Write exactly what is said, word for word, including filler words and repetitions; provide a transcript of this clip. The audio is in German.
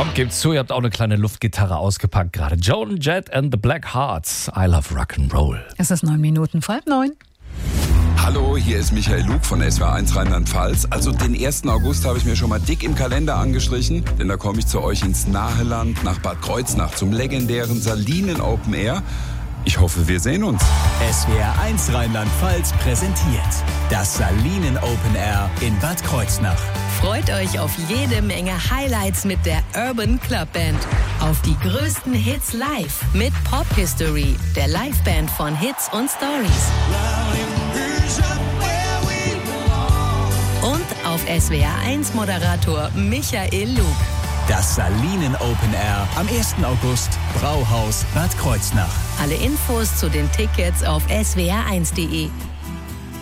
Kommt, gebt's zu, ihr habt auch eine kleine Luftgitarre ausgepackt gerade. Joan Jett and the Black Hearts. I love Rock'n'Roll. Es ist neun Minuten vor halb neun. Hallo, hier ist Michael Lug von S W R eins Rheinland-Pfalz. Also den ersten August habe ich mir schon mal dick im Kalender angestrichen, denn da komme ich zu euch ins nahe Land, nach Bad Kreuznach, zum legendären Salinen Open Air. Ich hoffe, wir sehen uns. S W R eins Rheinland-Pfalz präsentiert das Salinen Open Air in Bad Kreuznach. Freut euch auf jede Menge Highlights mit der Urban Club Band. Auf die größten Hits live mit Pop History, der Liveband von Hits und Stories. Und auf S W R eins Moderator Michael Lug. Das Salinen Open Air am ersten August, Brauhaus Bad Kreuznach. Alle Infos zu den Tickets auf s w r eins punkt d e.